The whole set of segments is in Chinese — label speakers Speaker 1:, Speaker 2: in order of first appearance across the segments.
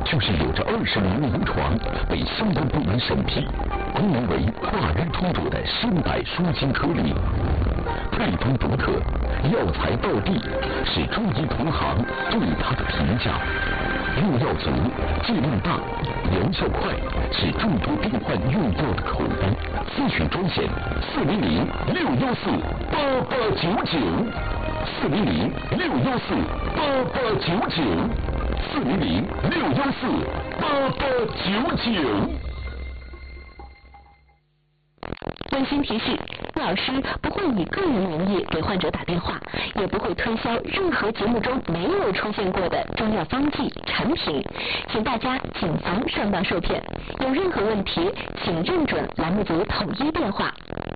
Speaker 1: 就是有着20厘米床，被相关部门审批，功能为化瘀脱灼的深柏舒筋颗粒，配方独特，药材到地，是中医同行对它的评价。用药足，剂量大，疗效快，是众多病患用药的口碑。咨询专线400-614-8899，400-614-8899。
Speaker 2: 温馨提示：老师不会以个人名义给患者打电话，也不会推销任何节目中没有出现过的中药方剂产品，请大家谨防上当受骗。有任何问题，请认准栏目组统一电话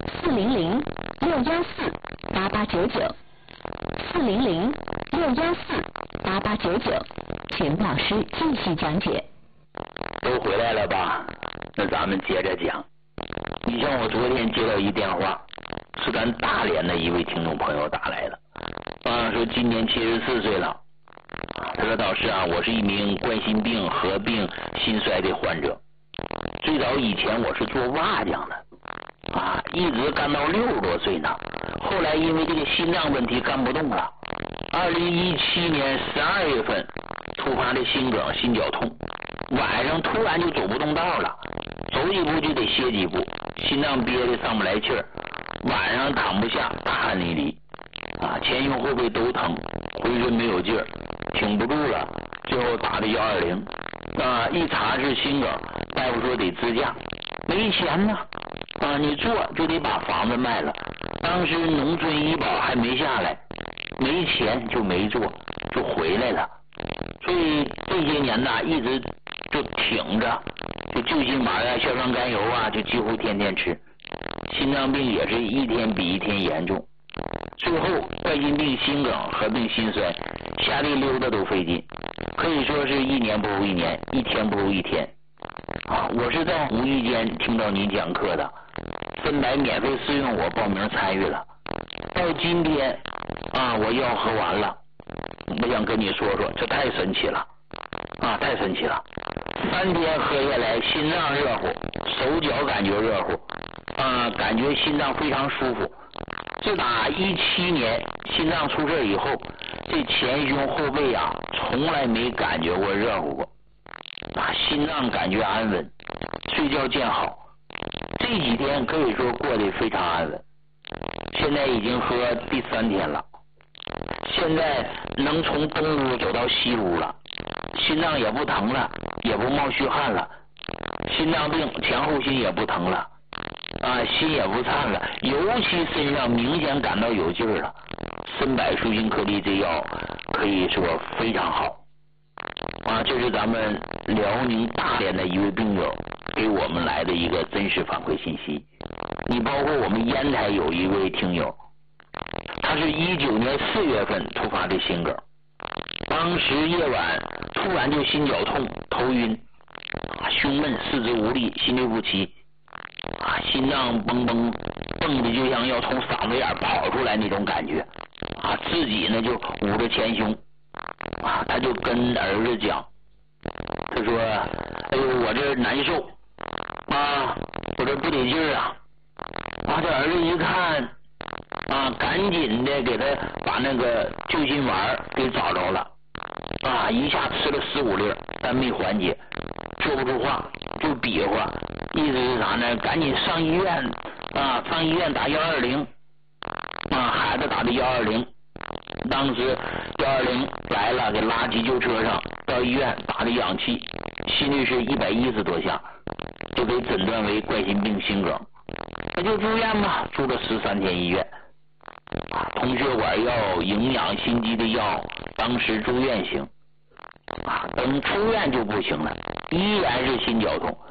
Speaker 2: 400-614-8899，400-614-8899，请老师继续讲解。
Speaker 3: 都回来了吧？那咱们接着讲。你像我昨天接到一电话，是咱大连的一位听众朋友打来的，说今年74岁了。他说：“导师啊，我是一名冠心病合并心衰的患者。最早以前我是做瓦匠的，一直干到60多岁呢。后来因为这个心脏问题干不动了。2017年12月份突发的心梗、心绞痛，晚上突然就走不动道了，走几步就得歇几步，心脏憋得上不来气儿，晚上躺不下，大汗淋漓，前胸后背都疼，浑身没有劲儿，挺不住了，最后打的120，一查是心梗，大夫说得支架，没钱呢，你做就得把房子卖了，当时农村医保还没下来，没钱就没做，就回来了，所以这些年呢一直就挺着，就救心丸啊、硝酸甘油啊，就几乎天天吃。心脏病也是一天比一天严重，最后冠心病、心梗合并心衰，下地溜达都费劲，可以说是一年不如一年，一天不如一天。我是在无意间听到您讲课的，芬白免费试用，我报名参与了。到今天我药喝完了，我想跟你说说，这太神奇了，太神奇了。3天喝下来，心脏热乎，手脚感觉热乎，感觉心脏非常舒服。自打17年心脏出事以后，这前胸后背从来没感觉过热乎过，心脏感觉安稳，睡觉见好。这几天可以说过得非常安稳。现在已经喝第3天了，现在能从东屋走到西屋了，心脏也不疼了，也不冒虚汗了，心脏病前后心也不疼了，心也不颤了，尤其身上明显感到有劲儿了。参柏舒筋颗粒这药可以说非常好，这是咱们辽宁大连的一位病友给我们来的一个真实反馈信息。你包括我们烟台有一位听友，他是19年4月份突发的心梗，当时夜晚突然就心绞痛、头晕、胸闷、四肢无力、心律不齐，心脏蹦蹦蹦的就像要从嗓子眼跑出来那种感觉，自己呢就捂着前胸，他就跟儿子讲，他说：“哎呦，我这难受，我这不得劲儿啊！”这儿子一看，赶紧的给他把那个救心丸给找着了，一下吃了15粒，但没缓解，说不出话，就比划，意思是啥呢？赶紧上医院，上医院打120，孩子打的120，当时120来了，给拉急救车上，到医院打的氧气，心率是110多下，就给诊断为冠心病心梗。那就住院吧，住了13天医院，通血管药、营养心肌的药，当时住院行，等出院就不行了，依然是心绞痛，